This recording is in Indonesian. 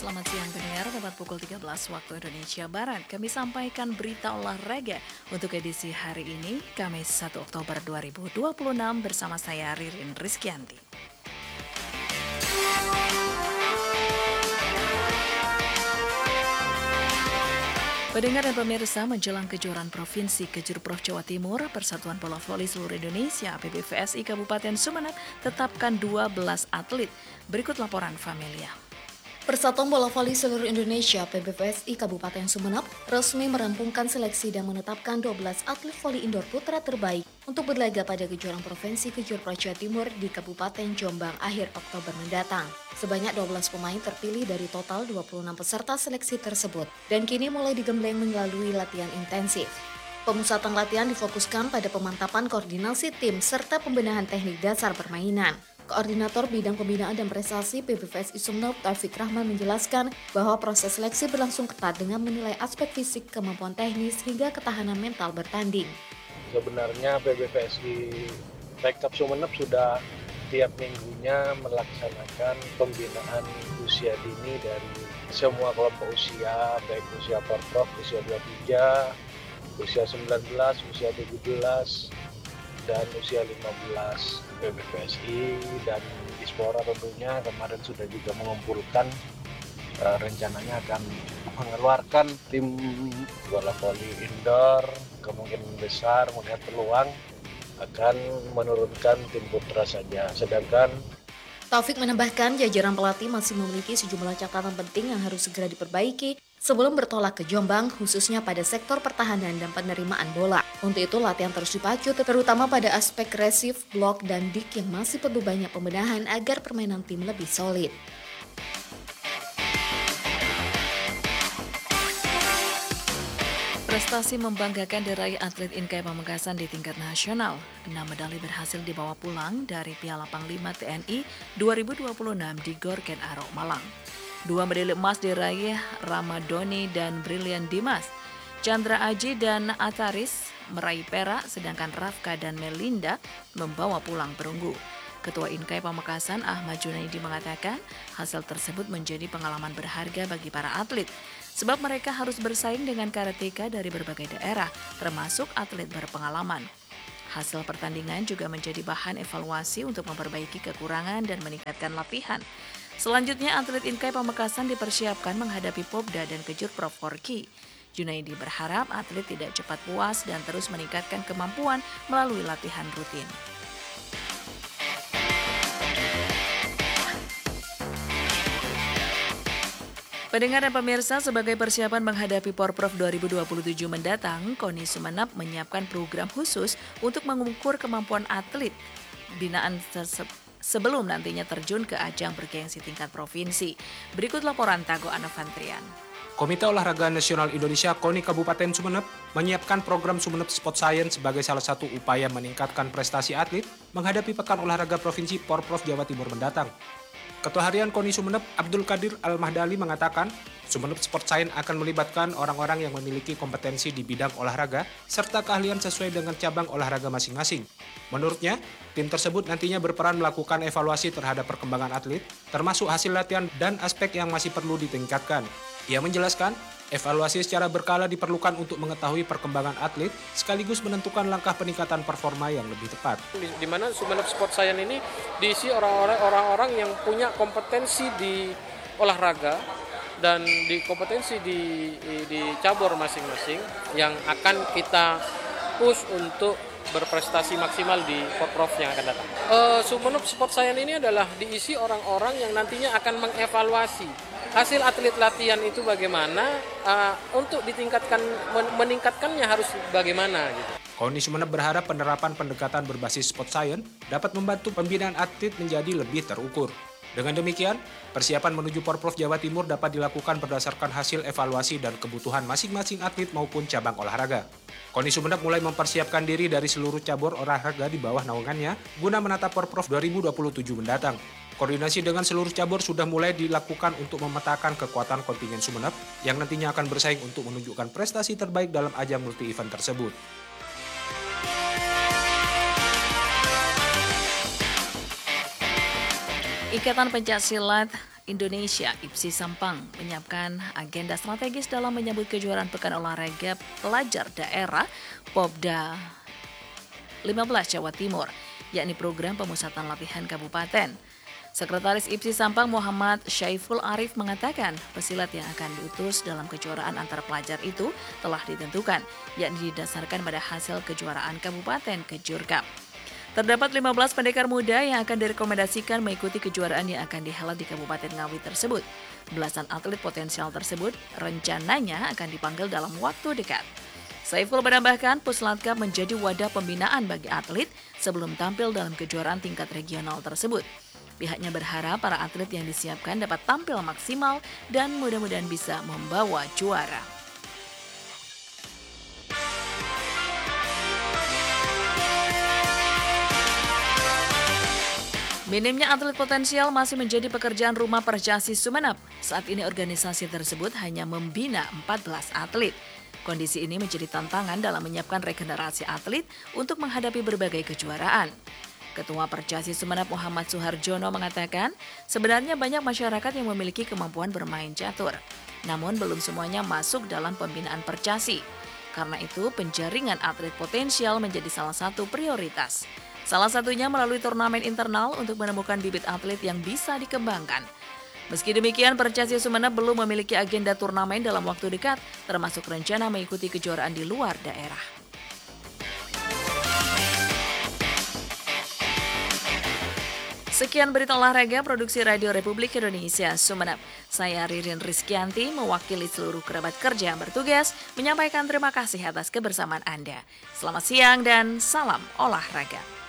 selamat siang pendengar. Tepat pukul 13 waktu Indonesia Barat, kami sampaikan berita olahraga untuk edisi hari ini, Kamis 1 Oktober 2026 bersama saya Ririn Rizkyanti. Pendengar dan pemirsa, menjelang kejuaraan Provinsi Kejurprov Jawa Timur, Persatuan Bola Voli Seluruh Indonesia (PBVSI) Kabupaten Sumeneb tetapkan 12 atlet. Berikut laporan Familia. Persatuan Bola Voli Seluruh Indonesia (PBVSI) Kabupaten Sumeneb resmi merampungkan seleksi dan menetapkan 12 atlet voli indoor putra terbaik untuk berlaga pada kejuaraan Provinsi Kejurprov Jawa Timur di Kabupaten Jombang akhir Oktober mendatang. Sebanyak 12 pemain terpilih dari total 26 peserta seleksi tersebut dan kini mulai digembleng melalui latihan intensif. Pemusatan latihan difokuskan pada pemantapan koordinasi tim serta pembenahan teknik dasar permainan. Koordinator Bidang Pembinaan dan Prestasi PBVSI Sumeneb, Taufik Rahman menjelaskan bahwa proses seleksi berlangsung ketat dengan menilai aspek fisik, kemampuan teknis, hingga ketahanan mental bertanding. Sebenarnya PBVSI Pekap Sumeneb sudah tiap minggunya melaksanakan pembinaan usia dini dari semua kelompok usia, baik usia Porprov, usia 23, usia 19, usia 17, dan usia 15. PBVSI dan Dispora tentunya kemarin sudah juga mengumpulkan, rencananya akan mengeluarkan tim bola voli indoor, kemungkinan besar melihat peluang akan menurunkan tim putra saja. Sedangkan Taufik menambahkan jajaran pelatih masih memiliki sejumlah catatan penting yang harus segera diperbaiki sebelum bertolak ke Jombang, khususnya pada sektor pertahanan dan penerimaan bola. Untuk itu latihan terus dipacu, terutama pada aspek resif, blok, dan dik yang masih perlu banyak pembenahan agar permainan tim lebih solid. Prestasi membanggakan diraih atlet Inkai Pamekasan di tingkat nasional. 6 medali berhasil dibawa pulang dari Piala Panglima TNI 2026 di Gor Ken Arok, Malang. 2 medali emas diraih Ramadoni dan Brilian Dimas. Chandra Aji dan Ataris meraih perak, sedangkan Rafka dan Melinda membawa pulang perunggu. Ketua Inkai Pamekasan Ahmad Junaidi mengatakan hasil tersebut menjadi pengalaman berharga bagi para atlet, sebab mereka harus bersaing dengan karateka dari berbagai daerah, termasuk atlet berpengalaman. Hasil pertandingan juga menjadi bahan evaluasi untuk memperbaiki kekurangan dan meningkatkan latihan. Selanjutnya, atlet Inkai Pamekasan dipersiapkan menghadapi Popda dan Kejurprov Forki. Junaidi berharap atlet tidak cepat puas dan terus meningkatkan kemampuan melalui latihan rutin. Pendengar dan pemirsa, sebagai persiapan menghadapi Porprov 2027 mendatang, KONI Sumeneb menyiapkan program khusus untuk mengukur kemampuan atlet binaan sebelum nantinya terjun ke ajang bergengsi tingkat provinsi. Berikut laporan Tago Anavantrian. Komite Olahraga Nasional Indonesia KONI Kabupaten Sumeneb menyiapkan program Sumeneb Sport Science sebagai salah satu upaya meningkatkan prestasi atlet menghadapi Pekan Olahraga Provinsi Porprov Jawa Timur mendatang. Ketua Harian KONI Sumeneb, Abdul Qadir Al-Mahdali mengatakan, Sumeneb Sport Science akan melibatkan orang-orang yang memiliki kompetensi di bidang olahraga serta keahlian sesuai dengan cabang olahraga masing-masing. Menurutnya, tim tersebut nantinya berperan melakukan evaluasi terhadap perkembangan atlet, termasuk hasil latihan dan aspek yang masih perlu ditingkatkan. Ia menjelaskan, evaluasi secara berkala diperlukan untuk mengetahui perkembangan atlet sekaligus menentukan langkah peningkatan performa yang lebih tepat. Di mana Sumeneb Sport Science ini diisi orang-orang yang punya kompetensi di olahraga dan di kompetensi di cabur masing-masing yang akan kita push untuk berprestasi maksimal di Porprov yang akan datang. Sumeneb Sport Science ini adalah diisi orang-orang yang nantinya akan mengevaluasi hasil atlet latihan itu bagaimana, untuk meningkatkannya harus bagaimana gitu. KONI Sumeneb berharap penerapan pendekatan berbasis sport science dapat membantu pembinaan atlet menjadi lebih terukur. Dengan demikian, persiapan menuju Porprov Jawa Timur dapat dilakukan berdasarkan hasil evaluasi dan kebutuhan masing-masing atlet maupun cabang olahraga. KONI Sumeneb mulai mempersiapkan diri dari seluruh cabur olahraga di bawah naungannya guna menata Porprov 2027 mendatang. Koordinasi dengan seluruh cabur sudah mulai dilakukan untuk memetakan kekuatan kontingen Sumeneb yang nantinya akan bersaing untuk menunjukkan prestasi terbaik dalam ajang multi-event tersebut. Ikatan Pencaksilat Indonesia IPSI Sampang menyiapkan agenda strategis dalam menyambut kejuaraan Pekan Olahraga Pelajar Daerah Popda 15 Jawa Timur, yakni program pemusatan latihan kabupaten. Sekretaris IPSI Sampang Muhammad Syaiful Arif mengatakan pesilat yang akan diutus dalam kejuaraan antar pelajar itu telah ditentukan, yakni didasarkan pada hasil kejuaraan kabupaten Kejurkap. Terdapat 15 pendekar muda yang akan direkomendasikan mengikuti kejuaraan yang akan dihelat di Kabupaten Ngawi tersebut. Belasan atlet potensial tersebut rencananya akan dipanggil dalam waktu dekat. Saiful menambahkan Puslatkap menjadi wadah pembinaan bagi atlet sebelum tampil dalam kejuaraan tingkat regional tersebut. Pihaknya berharap para atlet yang disiapkan dapat tampil maksimal dan mudah-mudahan bisa membawa juara. Minimnya atlet potensial masih menjadi pekerjaan rumah Percasi Sumeneb. Saat ini organisasi tersebut hanya membina 14 atlet. Kondisi ini menjadi tantangan dalam menyiapkan regenerasi atlet untuk menghadapi berbagai kejuaraan. Ketua Percasi Sumeneb Muhammad Suharjono mengatakan, sebenarnya banyak masyarakat yang memiliki kemampuan bermain catur. Namun belum semuanya masuk dalam pembinaan Percasi. Karena itu penjaringan atlet potensial menjadi salah satu prioritas. Salah satunya melalui turnamen internal untuk menemukan bibit atlet yang bisa dikembangkan. Meski demikian, Percasi Sumeneb belum memiliki agenda turnamen dalam waktu dekat, termasuk rencana mengikuti kejuaraan di luar daerah. Sekian berita olahraga produksi Radio Republik Indonesia Sumeneb. Saya Ririn Rizkyanti mewakili seluruh kerabat kerja yang bertugas menyampaikan terima kasih atas kebersamaan Anda. Selamat siang dan salam olahraga.